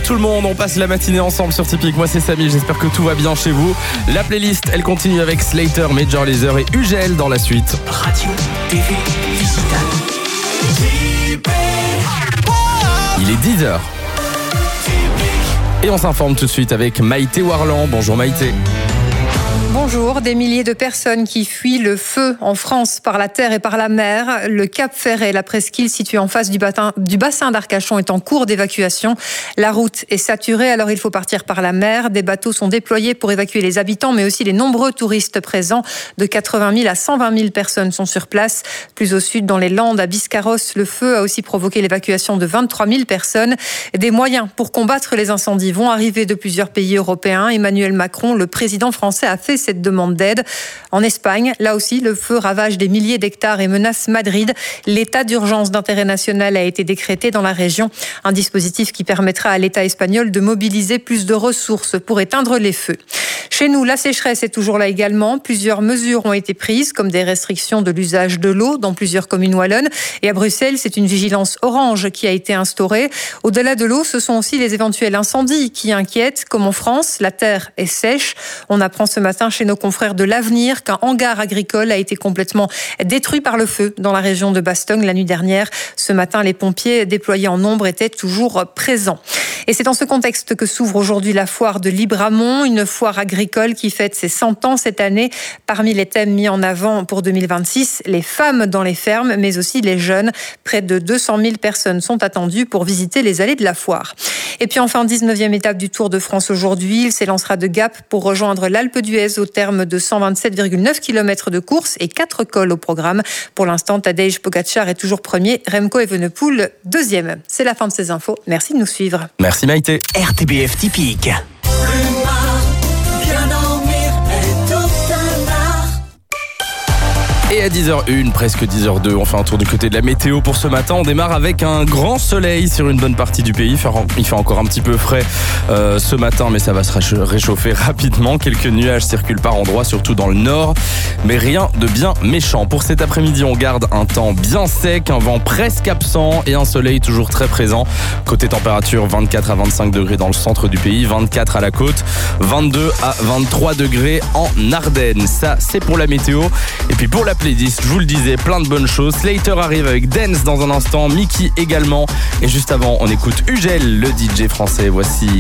Bonjour tout le monde, on passe la matinée ensemble sur Typique. Moi c'est Samy, j'espère que tout va bien chez vous. La playlist, elle continue avec Slater, Major Lazer et UGL dans la suite. Radio, TV, digital. Il est 10h. Et on s'informe tout de suite avec Maïté Warland. Bonjour Maïté. Bonjour, des milliers de personnes qui fuient le feu en France par la terre et par la mer. Le Cap Ferret, la presqu'île située en face du bassin d'Arcachon, est en cours d'évacuation. La route est saturée, alors il faut partir par la mer. Des bateaux sont déployés pour évacuer les habitants, mais aussi les nombreux touristes présents. De 80 000 à 120 000 personnes sont sur place. Plus au sud, dans les Landes, à Biscarrosse, le feu a aussi provoqué l'évacuation de 23 000 personnes. Des moyens pour combattre les incendies vont arriver de plusieurs pays européens. Emmanuel Macron, le président français, a fait cette demande d'aide. En Espagne, là aussi, le feu ravage des milliers d'hectares et menace Madrid. L'état d'urgence d'intérêt national a été décrété dans la région. Un dispositif qui permettra à l'État espagnol de mobiliser plus de ressources pour éteindre les feux. Chez nous, la sécheresse est toujours là également. Plusieurs mesures ont été prises, comme des restrictions de l'usage de l'eau dans plusieurs communes wallonnes. Et à Bruxelles, c'est une vigilance orange qui a été instaurée. Au-delà de l'eau, ce sont aussi les éventuels incendies qui inquiètent. Comme en France, la terre est sèche. On apprend ce matin chez nos confrères de l'Avenir qu'un hangar agricole a été complètement détruit par le feu dans la région de Bastogne la nuit dernière. Ce matin, les pompiers déployés en nombre étaient toujours présents. Et c'est dans ce contexte que s'ouvre aujourd'hui la foire de Libramont, une foire agricole qui fête ses 100 ans cette année. Parmi les thèmes mis en avant pour 2026, les femmes dans les fermes, mais aussi les jeunes. Près de 200 000 personnes sont attendues pour visiter les allées de la foire. Et puis enfin, 19e étape du Tour de France aujourd'hui. Il s'élancera de Gap pour rejoindre l'Alpe d'Huez au terme de 127,9 km de course et 4 cols au programme. Pour l'instant, Tadej Pogačar est toujours premier, Remco Evenepoel deuxième. C'est la fin de ces infos. Merci de nous suivre. Merci Maïté. RTBF Typique. Et à 10h01, presque 10h02, on fait un tour du côté de la météo pour ce matin. On démarre avec un grand soleil sur une bonne partie du pays. Il fait encore un petit peu frais ce matin, mais ça va se réchauffer rapidement. Quelques nuages circulent par endroits, surtout dans le nord, mais rien de bien méchant. Pour cet après-midi, on garde un temps bien sec, un vent presque absent et un soleil toujours très présent. Côté température, 24 à 25 degrés dans le centre du pays, 24 à la côte, 22 à 23 degrés en Ardennes. Ça, c'est pour la météo. Et puis pour la playlist, je vous le disais, plein de bonnes choses. Slater arrive avec Dance dans un instant, Mickey également. Et juste avant, on écoute UGL, le DJ français. Voici